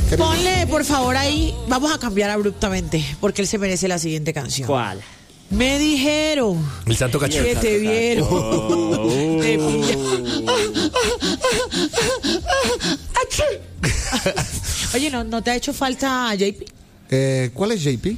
Ponle, por favor, ahí. Vamos a cambiar abruptamente, porque él se merece la siguiente canción. ¿Cuál? Me dijeron El santo cachorro. que te vieron. Te Oye, ¿no te ha hecho falta JP? ¿Cuál es JP?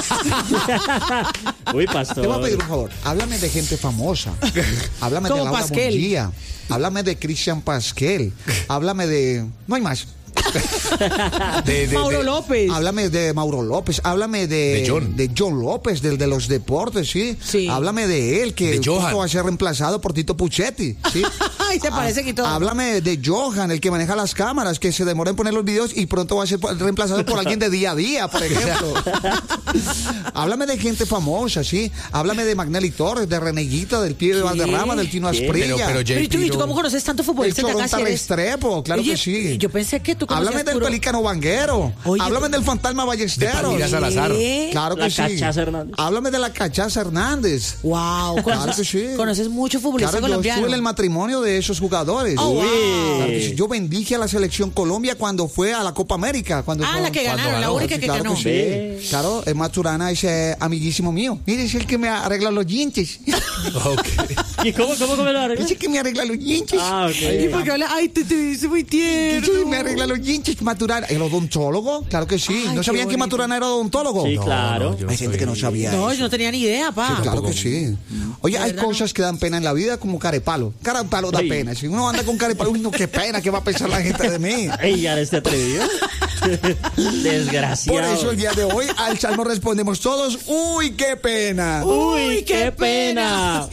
Uy, pastor. Te voy a pedir un favor. Háblame de gente famosa. Háblame de Como Laura Pasquel. Mongia. Háblame de Christian Pasquel. Háblame de... No hay más. Mauro López. Háblame de Mauro López. Háblame De John. de John López, del de los deportes, ¿sí? Sí. Háblame de él, que De Johan. pronto va a ser reemplazado por Tito Puchetti, ¿sí? Ay, se parece que todo. Háblame de Johan, el que maneja las cámaras, que se demora en poner los videos y pronto va a ser reemplazado por alguien de día a día, por ejemplo. Háblame de gente famosa, ¿sí? Háblame de Magnelli Torres, de Reneguita, del Pibe de Valderrama, del Tino ¿Qué? Asprilla. Pero Pero ¿y tú cómo conoces tanto el futbolista que acá Choronta si eres? Restrepo, claro Oye, que sí. Yo pensé que tú conocías Háblame del puro- Pelícano Vanguero. Oye, Háblame del Fantasma Ballesteros. Palmira Salazar. ¿Qué? Claro que La sí. Cachaza Hernández. Háblame de la Cachaza Hernández. Wow, Claro que sí. conoces mucho futbolista Claro, yo colombiano. estuve en el matrimonio de esos jugadores. Oh, wow. Claro que sí. Yo bendije a la selección Colombia cuando fue a la Copa América. Cuando Ah, fue- la que cuando ganaron, la ganó. única Sí, que claro ganó. Que sí. Claro, el Maturana es amiguísimo mío. Mire, es el que me arregla los dientes. Ok. ¿Y cómo me lo arreglas? Es el que me arregla los dientes. Ah, ¿Y ok. por qué habla? Ay, te dice muy tierno. Sí, me arregla los dientes, Maturana. ¿El odontólogo? Claro que sí. Ay, ¿No qué sabían que bonito. Maturana era odontólogo? Sí, No. claro. yo no Hay gente soy- que no sabía No, eso. yo no tenía ni idea, pa. Claro que sí. Oye, hay verdad no. cosas que dan pena en la vida como carepalo. Carepalo da Ay. pena. Si uno anda con carepalo, uy, no, qué pena, ¿qué va a pensar la gente de mí? Ey, ya eres atrevido. Desgraciado. Por eso el día de hoy al salmo respondemos todos, uy, qué pena. Uy, qué pena.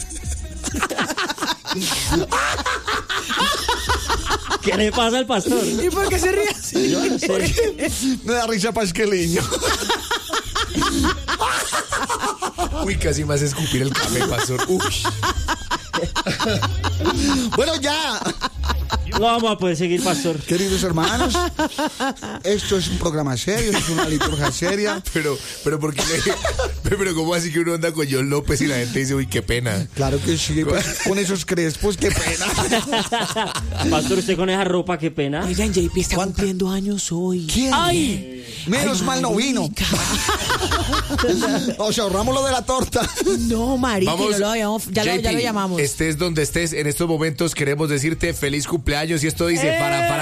¿Qué le pasa al pastor? ¿Y por qué se ríe así? Yo no sé. Me da risa pasqueliño. Uy, casi me hace escupir el café, pastor. Uy. Bueno, ya. No vamos a poder seguir, pastor. Queridos hermanos, esto es un programa serio, esto es una liturgia seria. Pero ¿por qué pero cómo así que uno anda con John López y la gente dice, uy, qué pena? Claro que sí, pues, con esos crespos, qué pena. Pastor, usted con esa ropa, qué pena. Oigan, JP está cumpliendo años hoy. ¿Quién? ¡Ay! Menos mal no vino. O sea, ahorramos lo de la torta. No, marica, Vamos, no lo habíamos- ya lo JP, llamamos. Estés donde estés, en estos momentos queremos decirte feliz cumpleaños y esto dice para